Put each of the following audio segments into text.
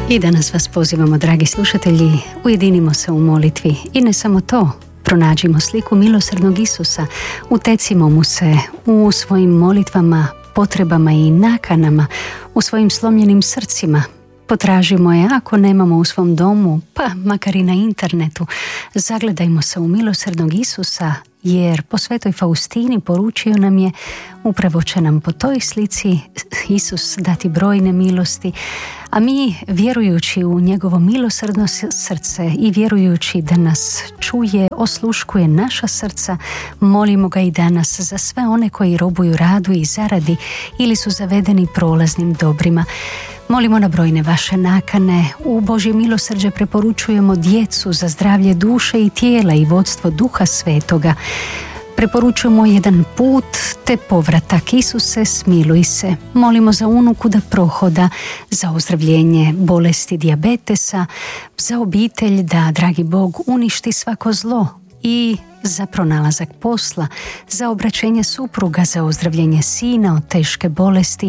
I danas vas pozivamo, dragi slušatelji, ujedinimo se u molitvi i ne samo to, pronađimo sliku milosrdnog Isusa, utecimo mu se u svojim molitvama, potrebama i nakanama, u svojim slomljenim srcima. Potražimo je, ako nemamo u svom domu, pa makar i na internetu. Zagledajmo se u milosrdnog Isusa, jer po svetoj Faustini poručio nam je, upravo će nam po toj slici Isus dati brojne milosti, a mi, vjerujući u njegovo milosrdno srce i vjerujući da nas čuje, osluškuje naša srca, molimo ga i danas za sve one koji robuju radu i zaradi ili su zavedeni prolaznim dobrima. Molimo na brojne vaše nakane. U Božje milosrđe preporučujemo djecu za zdravlje duše i tijela i vodstvo Duha Svetoga. Preporučujemo jedan put te povratak. Isuse, smiluj se. Molimo za unuku da prohoda, za ozdravljenje bolesti dijabetesa, za obitelj da, dragi Bog, uništi svako zlo i za pronalazak posla, za obraćenje supruga, za ozdravljenje sina od teške bolesti.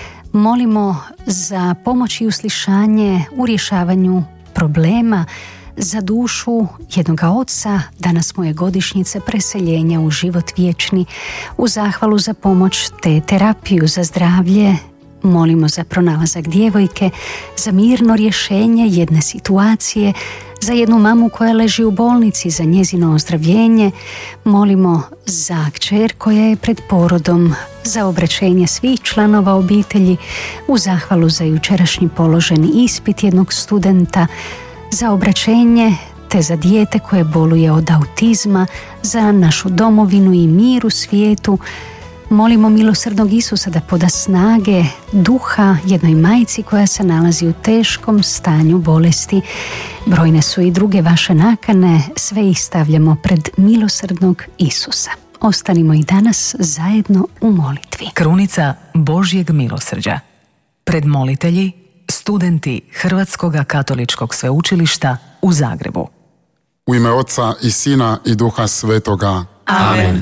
Molimo za pomoć i uslišanje u rješavanju problema, za dušu jednoga oca, danas mu je godišnjica preseljenja u život vječni, u zahvalu za pomoć te terapiju za zdravlje. Molimo za pronalazak djevojke, za mirno rješenje jedne situacije, za jednu mamu koja leži u bolnici, za njezino ozdravljenje. Molimo za kćer koja je pred porodom, za obraćenje svih članova obitelji, u zahvalu za jučerašnji položeni ispit jednog studenta, za obraćenje te za dijete koje boluje od autizma, za našu domovinu i mir u svijetu. Molimo milosrdnog Isusa da poda snage, duha jednoj majci koja se nalazi u teškom stanju bolesti. Brojne su i druge vaše nakane, sve ih stavljamo pred milosrdnog Isusa. Ostanimo i danas zajedno u molitvi. Krunica Božjeg milosrđa. Predmolitelji, studenti Hrvatskog katoličkog sveučilišta u Zagrebu. U ime Oca i Sina i Duha Svetoga. Amen.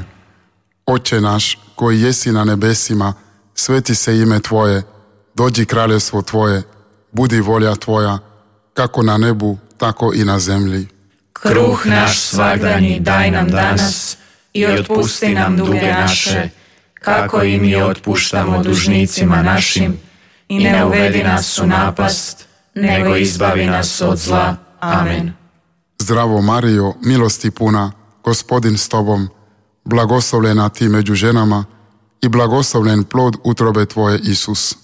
Oče naš, koji jesi na nebesima, sveti se ime Tvoje, dođi kraljevstvo Tvoje, budi volja Tvoja, kako na nebu, tako i na zemlji. Kruh naš svagdanji daj nam danas i otpusti nam duge naše, kako i mi otpuštamo dužnicima našim, i ne uvedi nas u napast, nego izbavi nas od zla. Amen. Zdravo Marijo, milosti puna, Gospodin s Tobom, blagoslovljena ti među ženama i blagoslovljen plod utrobe Tvoje, Isus.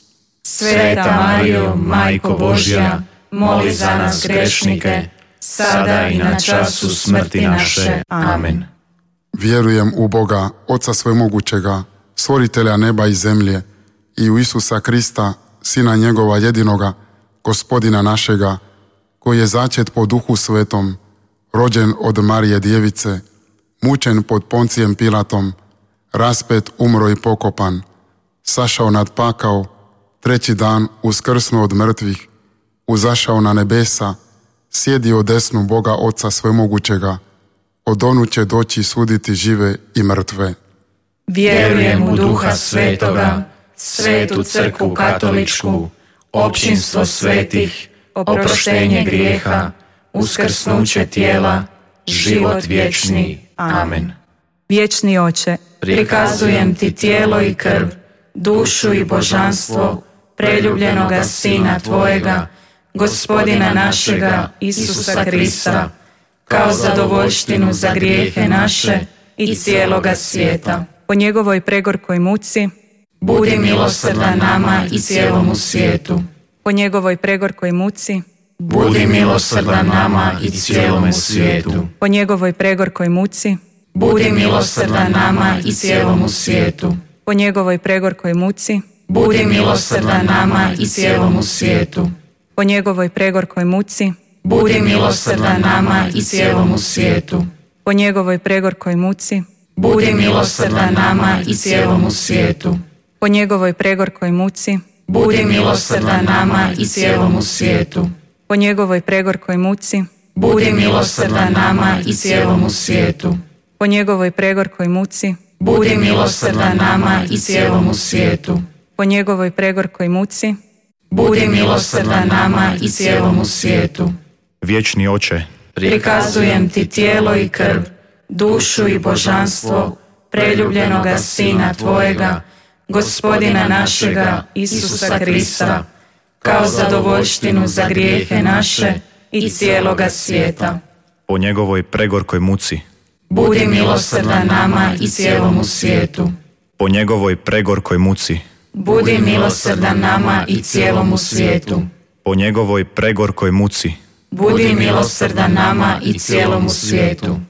Sveta Marijo, Majko Božja, moli za nas grešnike, sada i na času smrti naše. Amen. Vjerujem u Boga, Oca svemogućega, stvoritelja neba i zemlje, i u Isusa Krista, Sina njegova jedinoga, Gospodina našega, koji je začet po Duhu Svetom, rođen od Marije Djevice, mučen pod Poncijem Pilatom, raspet, umro i pokopan, sašao nad pakao, treći dan uskrsnuo od mrtvih, uzašao na nebesa, sjedio desnu Boga Oca svemogućega, od onu će doći suditi žive i mrtve. Vjerujem u Duha Svetoga, Svetu Crkvu Katoličku, općinstvo svetih, oproštenje grijeha, uskrsnuće tijela, život vječni. Amen. Vječni Oče, Prikazujem ti tijelo i krv, dušu i božanstvo preljubljenoga Sina Tvojega, Gospodina našega Isusa Krista, kao zadovoljštinu za grijehe naše i cijeloga svijeta. po njegovoj pregorkoj muci, Budi milosrdan nama i cijelomu svijetu. po njegovoj pregorkoj muci, Budi milosrdan nama i cijelomu svijetu. po njegovoj pregorkoj muci, Budi milosrdan nama i cijelomu svijetu. po njegovoj pregorkoj muci, Budi milosrdan nama i cijelomu svijetu. po njegovoj pregorkoj muci, Budi milosrdan nama i cijelomu svijetu. po njegovoj pregorkoj muci, Budi milosrdan nama i cijelomu svijetu. po njegovoj pregorkoj muci, Budi milosrdan nama i cijelomu svijetu. po njegovoj pregorkoj muci, Budi milosrdan nama i cijelomu svijetu. po njegovoj pregorkoj muci, Budi milosrdan nama i cijelomu svijetu. po njegovoj pregorkoj muci, budi milosrdan nama i cijelomu svijetu. Vječni Oče, Prikazujem ti tijelo i krv, dušu i božanstvo preljubljenoga Sina tvojega, Gospodina našega Isusa Krista, kao zadovoljštinu za grijehe naše i cijeloga svijeta. po njegovoj pregorkoj muci, Budi milosrdan nama i cijelomu svijetu. po njegovoj pregorkoj muci, Budi milosrdan nama i cijelomu svijetu. po njegovoj pregorkoj muci, Budi milosrdan nama i cijelomu svijetu.